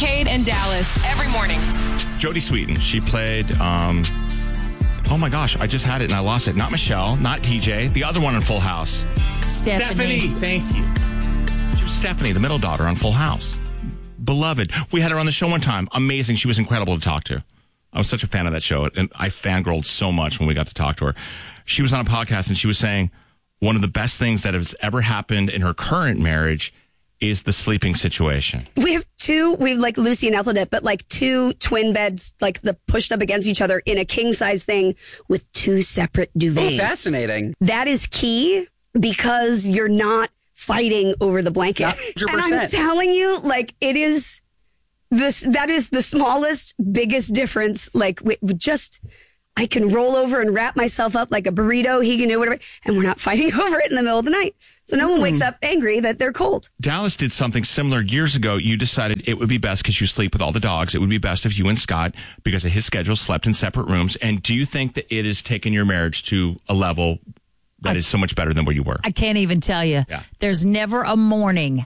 Kate and Dallas every morning. Jodie Sweetin, she played, oh my gosh, I just had it and I lost it. Not Michelle, not TJ, the other one on Full House. Stephanie. Thank you. She was Stephanie, the middle daughter on Full House. Beloved. We had her on the show one time. Amazing. She was incredible to talk to. I was such a fan of that show, and I fangirled so much when we got to talk to her. She was on a podcast, and she was saying one of the best things that has ever happened in her current marriage is the sleeping situation. We have like Lucy and Ethelred, but like two twin beds, like the pushed up against each other in a king size thing with two separate duvets. Oh, fascinating. That is key because you're not fighting over the blanket. 100%. And I'm telling you, like, it is that is the smallest, biggest difference. Like, I can roll over and wrap myself up like a burrito. He can do whatever. And we're not fighting over it in the middle of the night. So no one wakes up angry that they're cold. Dallas did something similar years ago. You decided it would be best because you sleep with all the dogs. It would be best if you and Scott, because of his schedule, slept in separate rooms. And do you think that it has taken your marriage to a level that is so much better than where you were? I can't even tell you. Yeah. There's never a morning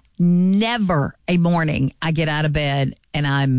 I get out of bed and I'm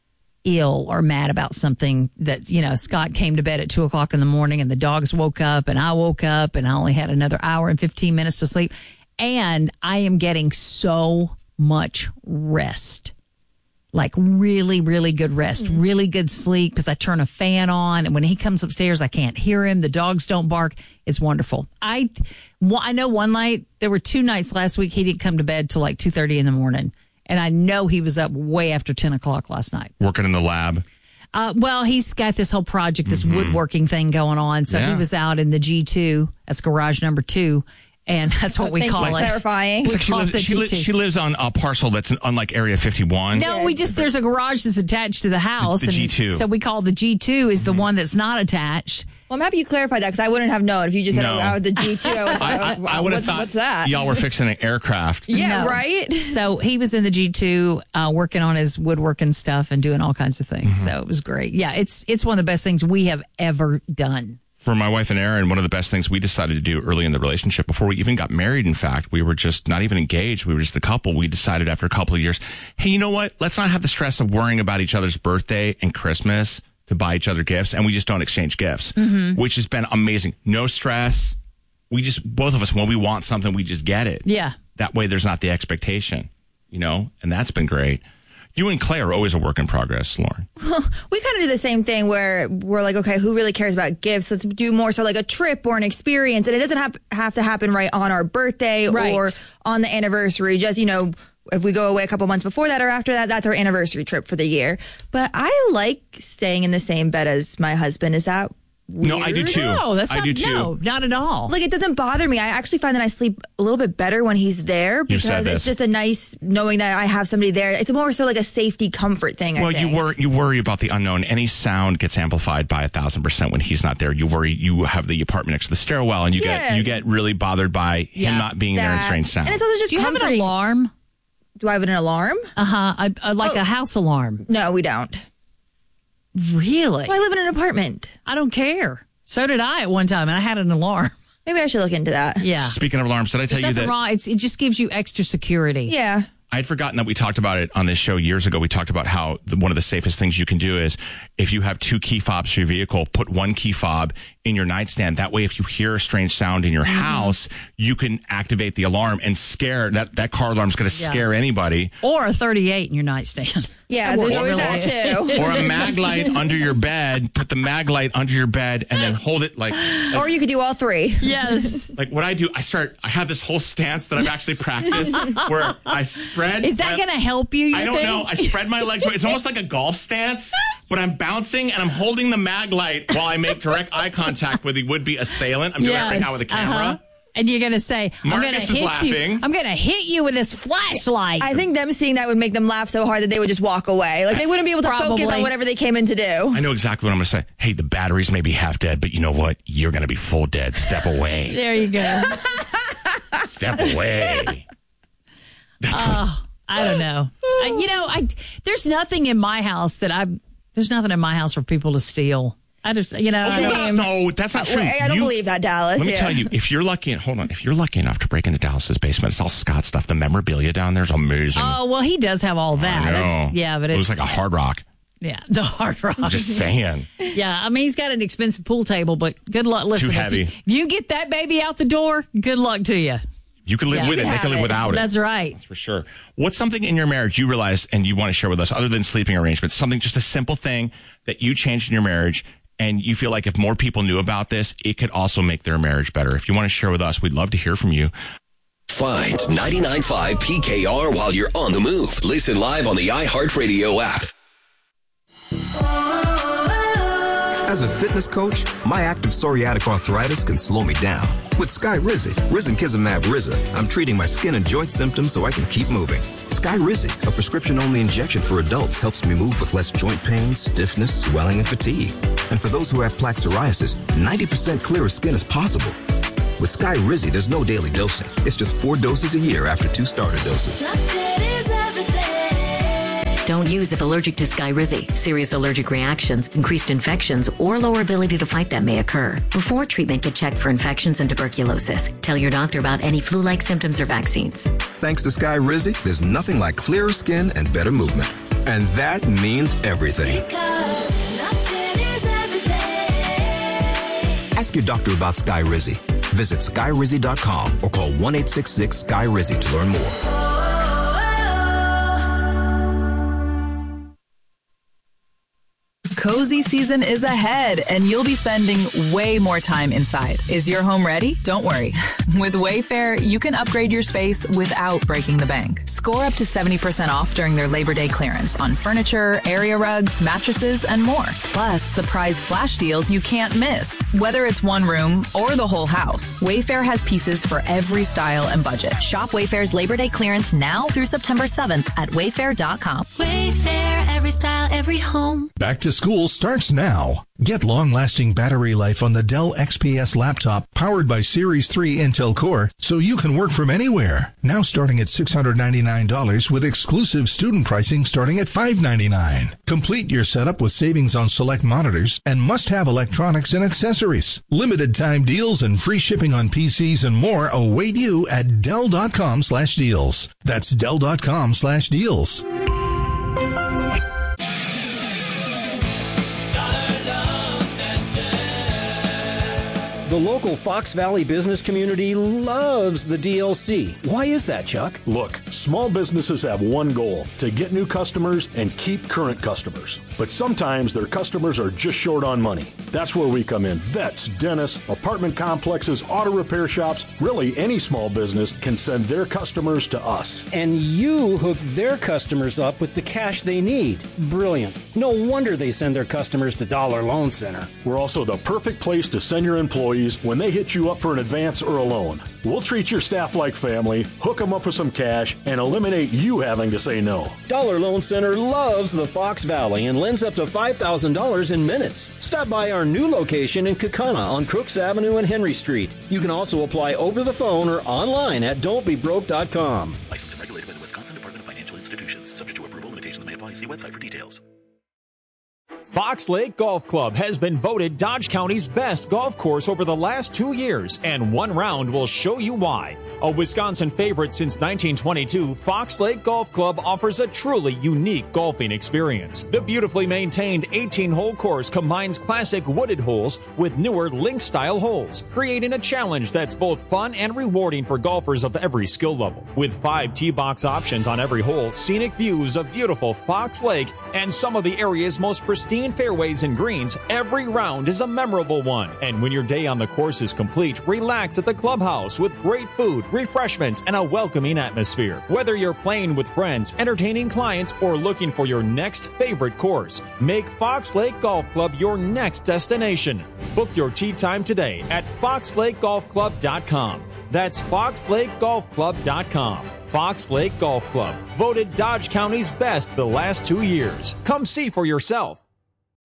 ill or mad about something that, Scott came to bed at 2:00 in the morning and the dogs woke up and I woke up and I only had another hour and 15 minutes to sleep. And I am getting so much rest. Like really, really good rest, really good sleep because I turn a fan on and when he comes upstairs, I can't hear him. The dogs don't bark. It's wonderful. I know one night, there were 2 nights last week, he didn't come to bed till like 2:30 in the morning. And I know he was up way after 10 o'clock last night. Working in the lab? Well, he's got this whole project, this woodworking thing going on. So he was out in the G2. That's garage number 2. And that's what we call it. Clarifying. It's like she lives on a parcel that's on like Area 51. No, there's a garage that's attached to the house. The G2. So we call the G2 is the one that's not attached. Well, I'm happy you clarified that because I wouldn't have known if you just said, the G2. I would have thought what's that? Y'all were fixing an aircraft. Yeah, No. right? So he was in the G2 working on his woodworking stuff and doing all kinds of things. So it was great. Yeah, it's one of the best things we have ever done. For my wife and Aaron, one of the best things we decided to do early in the relationship, before we even got married, in fact, we were just not even engaged. We were just a couple. We decided after a couple of years, hey, you know what? Let's not have the stress of worrying about each other's birthday and Christmas to buy each other gifts. And we just don't exchange gifts, which has been amazing. No stress. Both of us, when we want something, we just get it. Yeah. That way there's not the expectation, and that's been great. You and Clay are always a work in progress, Lauren. We kind of do the same thing where we're like, okay, who really cares about gifts? Let's do more so like a trip or an experience. And it doesn't have to happen right on our birthday or on the anniversary. Just, if we go away a couple months before that or after that, that's our anniversary trip for the year. But I like staying in the same bed as my husband. Is that weird? No, I do too. No, that's not, I do too. No, not at all. Like, it doesn't bother me. I actually find that I sleep a little bit better when he's there because it's just a nice knowing that I have somebody there. It's more so like a safety comfort thing. Well, I think. you worry about the unknown. Any sound gets amplified by 1,000% when he's not there. You worry. You have the apartment next to the stairwell, and you get really bothered by him not being there and strange sound. And it's also just Do you have an alarm? Do I have an alarm? Like a house alarm. No, we don't. Really? Well, I live in an apartment. I don't care. So did I at one time, and I had an alarm. Maybe I should look into that. Yeah. Speaking of alarms, did I tell you that? Wrong. It just gives you extra security. Yeah. I had forgotten that we talked about it on this show years ago. We talked about how one of the safest things you can do is if you have 2 key fobs for your vehicle, put 1 key fob in your nightstand. That way, if you hear a strange sound in your house, you can activate the alarm and scare that car alarm is going to scare anybody. Or a 38 in your nightstand. Yeah, there's always that too. Or a mag light under your bed. Put the mag light under your bed and then hold it like. Or you could do all 3. Yes. Like what I do, I have this whole stance that I've actually practiced where I spread. Is that going to help you? I don't know. I spread my legs. It's almost like a golf stance, but I'm bouncing and I'm holding the mag light while I make direct eye contact with the would-be assailant. I'm doing it right now with a camera. And you're going to say, I'm going to Marcus is hit laughing. you. I'm going to hit you with this flashlight. I think them seeing that would make them laugh so hard that they would just walk away. Like they wouldn't be able to focus on whatever they came in to do. I know exactly what I'm going to say. Hey, the batteries may be half dead, but you know what? You're going to be full dead. Step away. There you go. Step away. I don't know. There's nothing in my house there's nothing in my house for people to steal. I just, you know. No, that's not true. I don't believe that, Dallas. Let me tell you, if you're lucky enough to break into Dallas's basement, it's all Scott stuff. The memorabilia down there is amazing. Oh, well, he does have all that. I know. But it was like a Hard Rock. Yeah, the Hard Rock. I'm just saying. Yeah, I mean, he's got an expensive pool table, but good luck. Listen, too heavy. If you get that baby out the door, good luck to you. You can live with it. They can live without it. That's right. That's for sure. What's something in your marriage you realized and you want to share with us, other than sleeping arrangements? Something, just a simple thing that you changed in your marriage, and you feel like if more people knew about this, it could also make their marriage better. If you want to share with us, we'd love to hear from you. Find 99.5 PKR while you're on the move. Listen live on the iHeartRadio app. As a fitness coach, my active psoriatic arthritis can slow me down. With Skyrizi, risankizumab Riza, I'm treating my skin and joint symptoms so I can keep moving. Skyrizi, a prescription-only injection for adults, helps me move with less joint pain, stiffness, swelling, and fatigue. And for those who have plaque psoriasis, 90% clearer skin is possible. With Skyrizi, there's no daily dosing. It's just 4 doses a year after 2 starter doses. Don't use if allergic to Skyrizi. Serious allergic reactions, increased infections, or lower ability to fight them may occur. Before treatment, get checked for infections and tuberculosis. Tell your doctor about any flu-like symptoms or vaccines. Thanks to Skyrizi, there's nothing like clearer skin and better movement. And that means everything. Ask your doctor about Skyrizi. Visit Skyrizi.com or call 1-866-SKY-RIZI to learn more. Cozy season is ahead, and you'll be spending way more time inside. Is your home ready? Don't worry. With Wayfair, you can upgrade your space without breaking the bank. Score up to 70% off during their Labor Day clearance on furniture, area rugs, mattresses, and more. Plus, surprise flash deals you can't miss. Whether it's one room or the whole house, Wayfair has pieces for every style and budget. Shop Wayfair's Labor Day clearance now through September 7th at wayfair.com. Wayfair, every style, every home. Back to school starts now. Get long-lasting battery life on the Dell XPS laptop powered by Series 3 Intel Core so you can work from anywhere. Now starting at $699 with exclusive student pricing starting at $599. Complete your setup with savings on select monitors and must-have electronics and accessories. Limited time deals and free shipping on PCs and more await you at Dell.com/deals. That's Dell.com/deals. The local Fox Valley business community loves the DLC. Why is that, Chuck? Look, small businesses have one goal, to get new customers and keep current customers. But sometimes their customers are just short on money. That's where we come in. Vets, dentists, apartment complexes, auto repair shops, really any small business can send their customers to us. And you hook their customers up with the cash they need. Brilliant. No wonder they send their customers to Dollar Loan Center. We're also the perfect place to send your employees when they hit you up for an advance or a loan. We'll treat your staff like family, hook them up with some cash, and eliminate you having to say no. Dollar Loan Center loves the Fox Valley and lends up to $5,000 in minutes. Stop by our new location in Kaukauna on Crooks Avenue and Henry Street. You can also apply over the phone or online at don'tbebroke.com. Licensed and regulated by the Wisconsin Department of Financial Institutions. Subject to approval, limitations may apply. See website for details. Fox Lake Golf Club has been voted Dodge County's best golf course over the last 2 years, and one round will show you why. A Wisconsin favorite since 1922, Fox Lake Golf Club offers a truly unique golfing experience. The beautifully maintained 18-hole course combines classic wooded holes with newer link-style holes, creating a challenge that's both fun and rewarding for golfers of every skill level. With 5 tee box options on every hole, scenic views of beautiful Fox Lake, and some of the area's most pristine fairways and greens, every round is a memorable one. And when your day on the course is complete, relax at the clubhouse with great food, refreshments, and a welcoming atmosphere. Whether you're playing with friends, entertaining clients, or looking for your next favorite course, make Fox Lake Golf Club your next destination. Book your tee time today at foxlakegolfclub.com. That's foxlakegolfclub.com. Fox Lake Golf Club, voted Dodge County's best the last 2 years. Come see for yourself.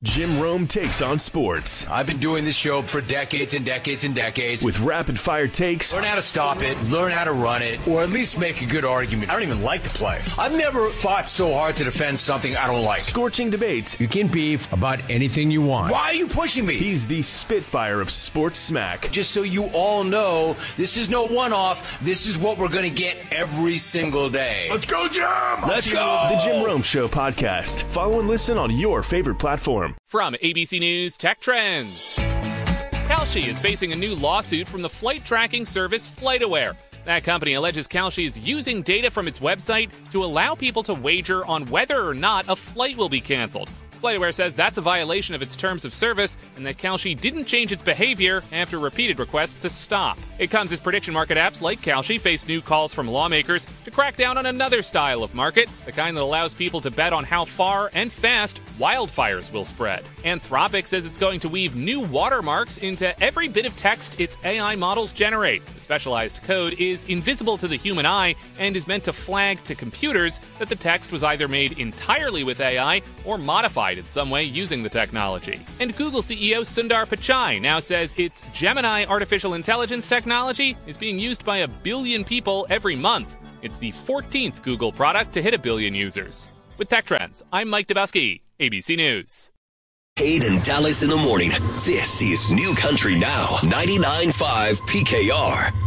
Jim Rome takes on sports. I've been doing this show for decades and decades and decades. With rapid-fire takes. Learn how to stop it, learn how to run it, or at least make a good argument. I don't even like to play. I've never fought so hard to defend something I don't like. Scorching debates. You can beef about anything you want. Why are you pushing me? He's the Spitfire of sports smack. Just so you all know, this is no one-off. This is what we're going to get every single day. Let's go, Jim! Let's go! The Jim Rome Show podcast. Follow and listen on your favorite platform. From ABC News Tech Trends. Kalshi is facing a new lawsuit from the flight tracking service FlightAware. That company alleges Kalshi is using data from its website to allow people to wager on whether or not a flight will be canceled. FlightAware says that's a violation of its terms of service and that Kalshi didn't change its behavior after repeated requests to stop. It comes as prediction market apps like Kalshi face new calls from lawmakers to crack down on another style of market, the kind that allows people to bet on how far and fast wildfires will spread. Anthropic says it's going to weave new watermarks into every bit of text its AI models generate. The specialized code is invisible to the human eye and is meant to flag to computers that the text was either made entirely with AI or modified in some way using the technology. And Google CEO Sundar Pichai now says its Gemini artificial intelligence technology is being used by 1 billion people every month. It's the 14th Google product to hit 1 billion users. With Tech Trends, I'm Mike Dabowski, ABC News. Cade and Dallas in the morning. This is New Country Now, 99.5 PKR.